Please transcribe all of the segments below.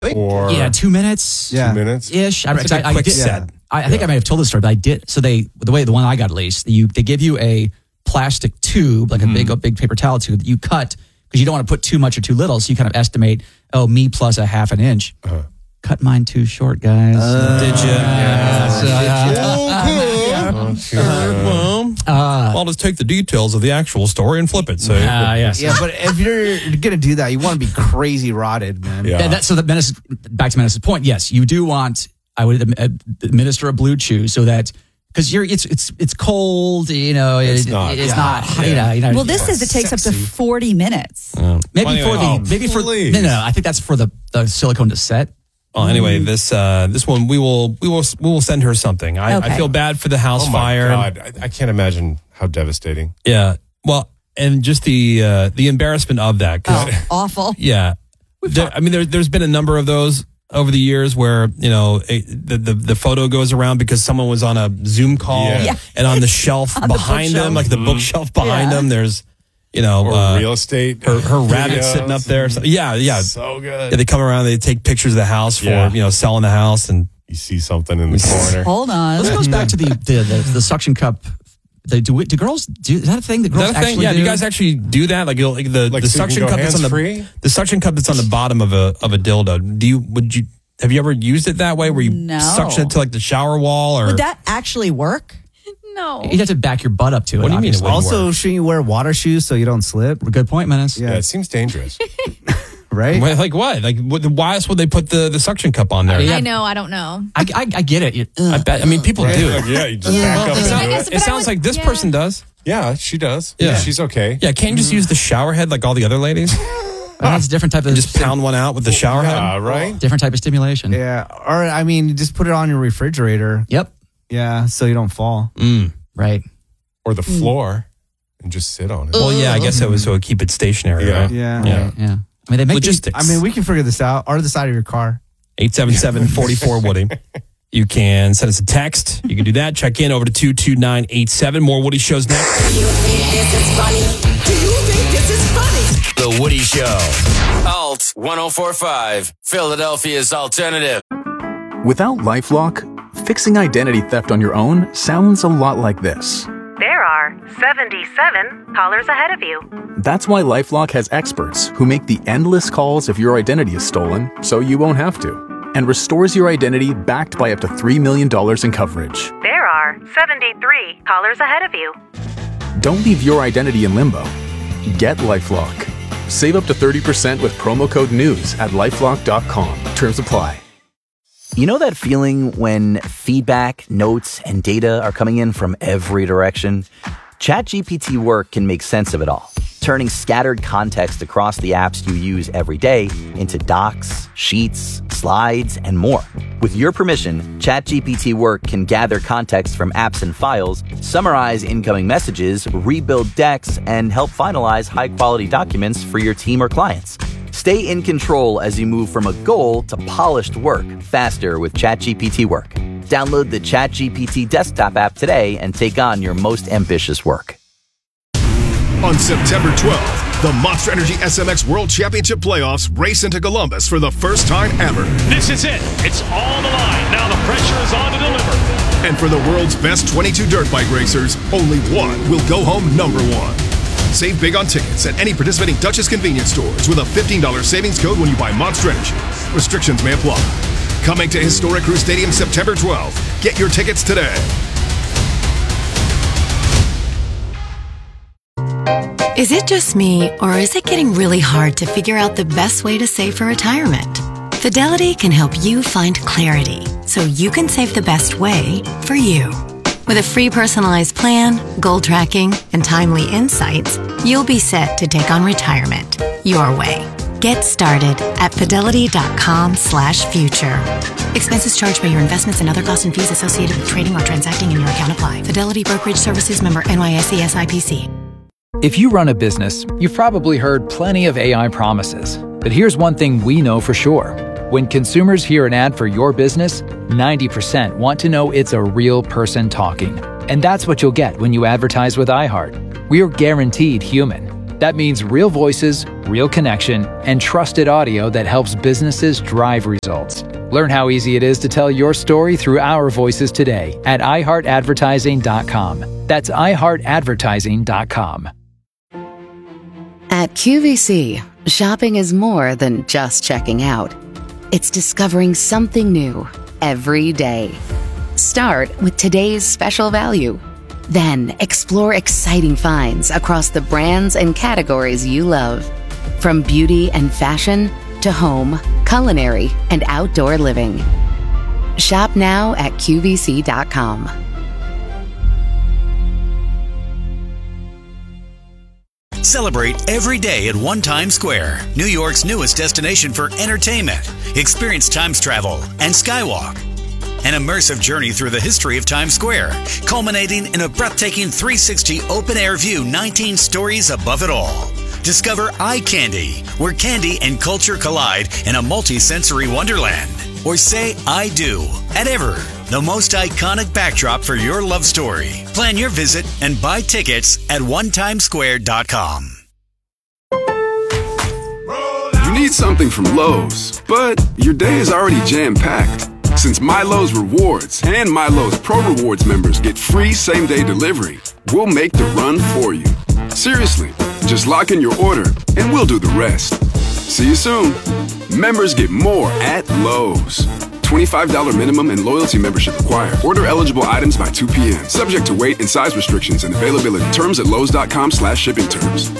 Or Yeah, 2 minutes. Yeah. 2 minutes? Ish. It's like a quick set. I think I might have told this story, but I did. So the one I got at least, they give you a plastic tube, like a big paper towel tube that you cut because you don't want to put too much or too little. So you kind of estimate, me plus a half an inch. Cut mine too short, guys. Did you? I'll just take the details of the actual story and flip it. So Yes. Yeah, but if you're going to do that, you want to be crazy rotted, man. Yeah. Back to Menace's point. Yes, you do want. I would administer a Blue Chew so that because it's cold. It's not. It's not. Yeah. Well, this says it takes up to 40 minutes. Maybe Well, please. no. I think that's for the silicone to set. Well, anyway, this one we will send her something. I Okay. feel bad for the house Oh my fire. God. I can't imagine how devastating. Yeah. Well, and just the embarrassment of that. 'cause- Awful. Yeah. There's been a number of those over the years where, the photo goes around because someone was on a Zoom call Yeah. and on the shelf On the behind them, bookshelf. like the bookshelf behind Yeah. them, there's, Or real estate. her rabbit videos. sitting up there. So, yeah. So good. Yeah, they come around, they take pictures of the house for, Yeah. selling the house. And You see something in the corner. Hold on. This goes back to the suction cup. Do girls do? Is that a thing? The girls that thing, actually yeah, do? you guys actually do that? Like the Like so you suction can go cup that's on hands-free? the suction cup that's on the bottom of a dildo. Have you ever used it that way where you No. suction it to like the shower wall or Would that actually work? No. You have to back your butt up to it. What do you mean it obviously. wouldn't Also, shouldn't you wear water shoes so you don't slip? Good point, Menace. Yeah. Yeah, it seems dangerous. Right? like what? Like why else would they put the suction cup on there? Yeah. I know. I don't know. I get it. I bet. I mean, people do. Like, yeah, you just back up. It, and sounds- do guess- it. it sounds like this person does. Yeah, she does. Yeah. She's okay. Yeah, can't you just use the shower head like all the other ladies? That's a different type of Just pound one out with the shower Yeah, head. right? different type of stimulation. Yeah. Or, you just put it on your refrigerator. Yep. Yeah, so you don't fall. Right. Or the floor and just sit on it. Well, yeah, I guess it was so it keep it stationary. Yeah. Right? Yeah. Yeah. Yeah. I mean, they make Logistics. We can figure this out. Or the side of your car. 877-44-WOODY. You can send us a text. You can do that. Check in over to 22987. More Woody shows next. Do you think this is funny? Do you think this is funny? The Woody Show. Alt 1045, Philadelphia's alternative. Without LifeLock, fixing identity theft on your own sounds a lot like this. There are 77 callers ahead of you. That's why LifeLock has experts who make the endless calls if your identity is stolen, so you won't have to, and restores your identity backed by up to $3 million in coverage. There are 73 callers ahead of you. Don't leave your identity in limbo. Get LifeLock. Save up to 30% with promo code NEWS at LifeLock.com. Terms apply. You know that feeling when feedback, notes, and data are coming in from every direction? ChatGPT Work can make sense of it all, turning scattered context across the apps you use every day into docs, sheets, slides, and more. With your permission, ChatGPT Work can gather context from apps and files, summarize incoming messages, rebuild decks, and help finalize high-quality documents for your team or clients. Stay in control as you move from a goal to polished work faster with ChatGPT Work. Download the ChatGPT desktop app today and take on your most ambitious work. On September 12th, the Monster Energy SMX World Championship Playoffs race into Columbus for the first time ever. This is it. It's all the line. Now the pressure is on to deliver. And for the world's best 22 dirt bike racers, only one will go home number one. Save big on tickets at any participating Dutchess convenience stores with a $15 savings code when you buy Monster Energy. Restrictions may apply. Coming to Historic Crew Stadium September 12th. Get your tickets today. Is it just me, or is it getting really hard to figure out the best way to save for retirement? Fidelity can help you find clarity so you can save the best way for you. With a free personalized plan, goal tracking, and timely insights, you'll be set to take on retirement your way. Get started at fidelity.com/future. Expenses charged by your investments and other costs and fees associated with trading or transacting in your account apply. Fidelity Brokerage Services, member NYSE SIPC. If you run a business, you've probably heard plenty of AI promises. But here's one thing we know for sure. When consumers hear an ad for your business, 90% want to know it's a real person talking. And that's what you'll get when you advertise with iHeart. We're guaranteed human. That means real voices, real connection, and trusted audio that helps businesses drive results. Learn how easy it is to tell your story through our voices today at iHeartAdvertising.com. That's iHeartAdvertising.com. At QVC, shopping is more than just checking out. It's discovering something new every day. Start with today's special value. Then explore exciting finds across the brands and categories you love. From beauty and fashion to home, culinary, and outdoor living. Shop now at QVC.com. Celebrate every day at One Times Square, New York's newest destination for entertainment. Experience Times Travel and Skywalk. An immersive journey through the history of Times Square, culminating in a breathtaking 360 open-air view 19 stories above it all. Discover Eye Candy, where candy and culture collide in a multi-sensory wonderland. Or say I do at Ever, the most iconic backdrop for your love story. Plan your visit and buy tickets at onetimesquare.com. You need something from Lowe's, but your day is already jam-packed. Since MyLowe's Rewards and MyLowe's Pro Rewards members get free same-day delivery, we'll make the run for you. Seriously, just lock in your order and we'll do the rest. See you soon. Members get more at Lowe's. $25 minimum and loyalty membership required. Order eligible items by 2 p.m. Subject to weight and size restrictions and availability. Terms at lowes.com/shipping terms.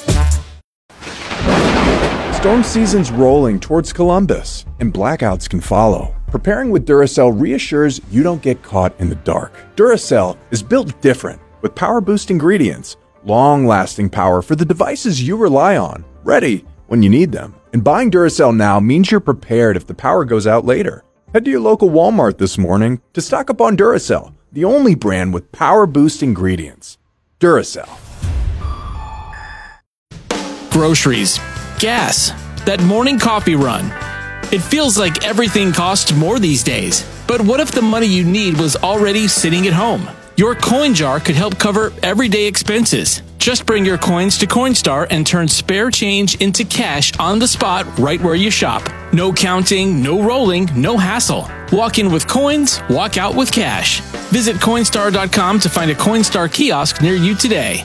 Storm season's rolling towards Columbus, and blackouts can follow. Preparing with Duracell reassures you don't get caught in the dark. Duracell is built different, with power-boost ingredients, long-lasting power for the devices you rely on, ready when you need them. And buying Duracell now means you're prepared if the power goes out later. Head to your local Walmart this morning to stock up on Duracell, the only brand with power-boost ingredients. Duracell. Groceries, gas, that morning coffee run. It feels like everything costs more these days. But what if the money you need was already sitting at home? Your coin jar could help cover everyday expenses. Just bring your coins to Coinstar and turn spare change into cash on the spot right where you shop. No counting, no rolling, no hassle. Walk in with coins, walk out with cash. Visit Coinstar.com to find a Coinstar kiosk near you today.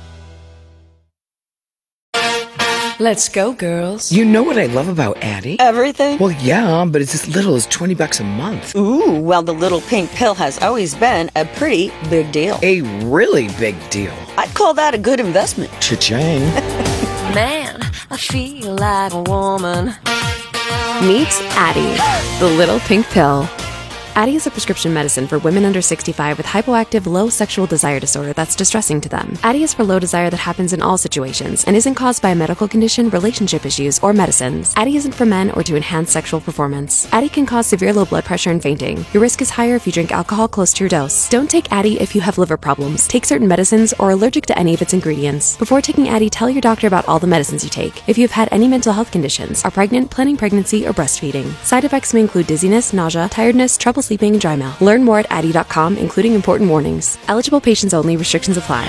Let's go, girls. You know what I love about Addie? Everything? Well, yeah, but it's as little as $20 a month. Ooh, well, the little pink pill has always been a pretty big deal. A really big deal. I'd call that a good investment. Cha-ching. Man, I feel like a woman. Meet Addie, the little pink pill. Addie is a prescription medicine for women under 65 with hypoactive low sexual desire disorder that's distressing to them. Addie is for low desire that happens in all situations and isn't caused by a medical condition, relationship issues, or medicines. Addie isn't for men or to enhance sexual performance. Addie can cause severe low blood pressure and fainting. Your risk is higher if you drink alcohol close to your dose. Don't take Addie if you have liver problems, take certain medicines, or are allergic to any of its ingredients. Before taking Addie, tell your doctor about all the medicines you take. If you have had any mental health conditions, are pregnant, planning pregnancy, or breastfeeding. Side effects may include dizziness, nausea, tiredness, trouble sleeping, and dry mouth. Learn more at Addie.com, including important warnings. Eligible patients only. Restrictions apply.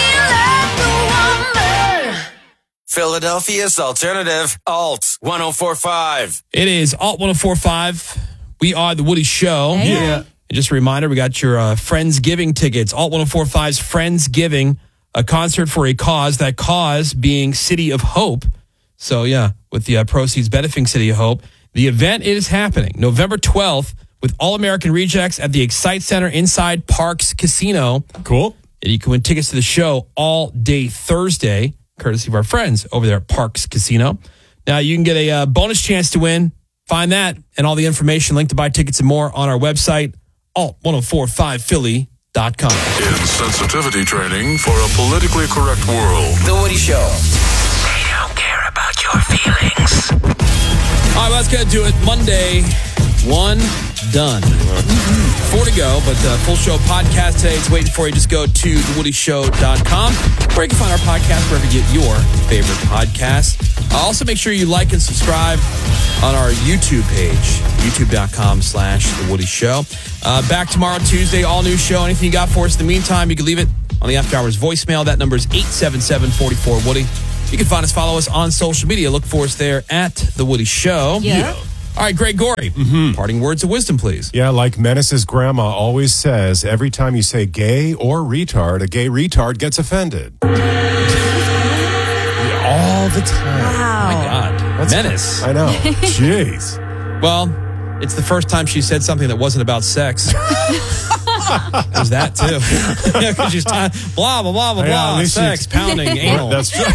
Philadelphia's alternative, Alt 104.5. It is Alt 104.5. We are The Woody Show. Hey. Yeah. And just a reminder, we got your Friendsgiving tickets. Alt 104.5's Friendsgiving, a concert for a cause, that cause being City of Hope. So, yeah, with the proceeds benefiting City of Hope. The event is happening November 12th with All American Rejects at the Excite Center inside Parks Casino. Cool. And you can win tickets to the show all day Thursday, courtesy of our friends over there at Parks Casino. Now, you can get a bonus chance to win. Find that and all the information, link to buy tickets and more on our website, alt1045philly.com. Insensitivity training for a politically correct world. The Woody Show. They don't care about your feelings. All right, well, that's going to do it. Monday, one done. 4 to go, but full show podcast today. It's waiting for you. Just go to thewoodyshow.com where you can find our podcast wherever you get your favorite podcast. Also, make sure you like and subscribe on our YouTube page, youtube.com/thewoodyshow. Back tomorrow, Tuesday, all new show. Anything you got for us in the meantime, you can leave it on the After Hours voicemail. That number is 877-44-WOODY. You can follow us on social media. Look for us there at The Woody Show. Yeah. All right, Greg Gorey. Parting words of wisdom, please. Yeah, like Menace's grandma always says, every time you say gay or retard, a gay retard gets offended. All the time. Oh, my God. Menace. I know. Jeez. Well, it's the first time she said something that wasn't about sex. There's that, too. Yeah, because she's blah, blah, blah, blah, blah, sex, pounding, anal. That's true.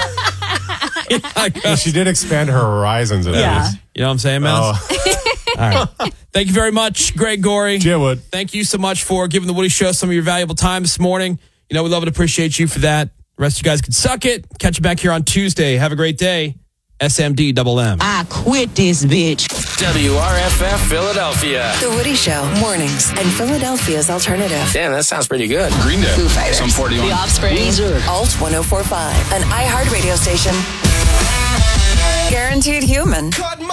She did expand her horizons at least. You know what I'm saying, Menace? All right. Thank you very much, Greg Gorey. Wood. Thank you so much for giving the Woody Show some of your valuable time this morning. You know, we love and appreciate you for that. The rest of you guys can suck it. Catch you back here on Tuesday. Have a great day. SMD double M. I quit this bitch. WRFF Philadelphia. The Woody Show, mornings, and Philadelphia's alternative. Damn, that sounds pretty good. Green Day. Foo Fighters. Some 41. The Offspring. Alt 1045. An iHeart radio station. Guaranteed human.